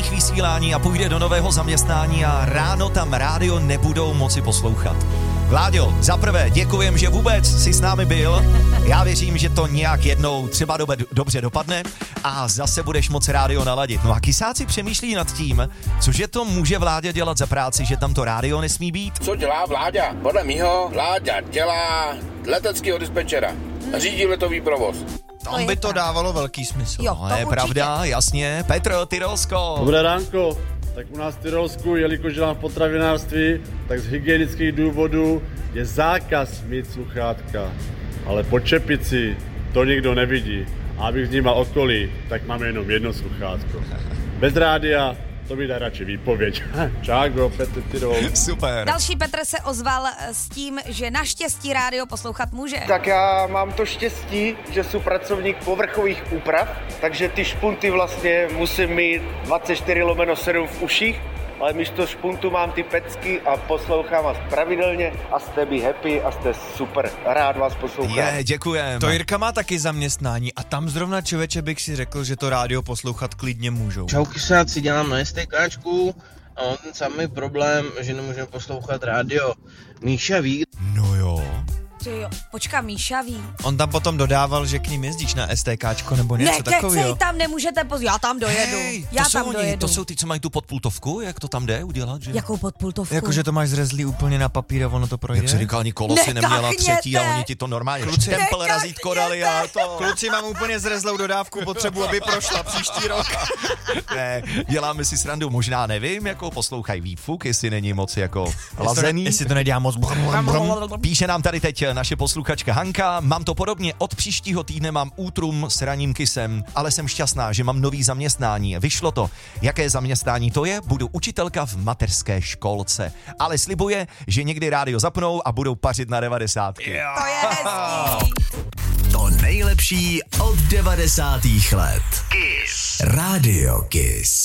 ranních vysílání a půjde do nového zaměstnání a ráno tam rádio nebudou moci poslouchat. Vláďo, zaprvé děkujem, že vůbec jsi s námi byl. Já věřím, že to nějak jednou třeba dobře dopadne a zase budeš moci rádio naladit. No a kysáci přemýšlí nad tím, cože to může Vláďa dělat za práci, že tam to rádio nesmí být. Co dělá Vláďa? Podle mýho Vláďa dělá leteckého dispečera. Řídí letový provoz. Tam by to dávalo velký smysl. Jo, No je pravda, jasně. Petr, Tyrolsko. Dobré ránko. Tak u nás v Tyrolsku, jelikož dělám v potravinářství, tak z hygienických důvodů je zákaz mít sluchátka. Ale po čepici to nikdo nevidí. A abych vnímal okolí, tak máme jenom jedno sluchátko. Bez rádia to mi dá radši výpověď. Čágo, Petr Tyrol. Super. Další Petr se ozval s tím, že naštěstí rádio poslouchat může. Tak já mám to štěstí, že jsem pracovník povrchových úprav, takže ty špunty vlastně musím mít 24/7 v uších, ale místo špuntu mám ty pecky a poslouchám vás pravidelně a jste by happy a jste super. Rád vás poslouchám. Děkujem. To Jirka má taky zaměstnání a tam zrovna člověče bych si řekl, že to rádio poslouchat klidně můžou. Čau kysáci, dělám na STKčku a mám ten samý problém, že nemůžeme poslouchat rádio. Míša ví. No jo. Jo, počká, Míša ví. On tam potom dodával, že k ním jezdíš na STKčko nebo něco takového. Nekecej, tam nemůžete já tam dojedu. Hej, Já to tam jsou dojedu. To jsou ty, co mají tu podpultovku, jak to tam jde udělat, že? Jakou podpultovku? Jakože to máš zrezlý úplně na papír a ono to projde. Jak se říkal, ani kolo si neměla Nekachněte! třetí a oni ti to normálně Kluci. štempel razítko dali a to... Kluci, mám úplně zrezlou dodávku, potřebuji, aby prošla příští rok. Ne, děláme si srandu, možná nevím, jako poslouchají výfuk, jestli není moc jako lazený. Jestli to nedělá moc Píše nám tady teď naše posluchačka Hanka, mám to podobně, od příštího týdne mám útrum s ranním kysem, ale jsem šťastná, že mám nový zaměstnání. Vyšlo to. Jaké zaměstnání to je? Budu učitelka v mateřské školce. Ale slibuje, že někdy rádio zapnou a budou pařit na 90. To je hezký. To nejlepší od 90. let. Kiss. Radio Kiss.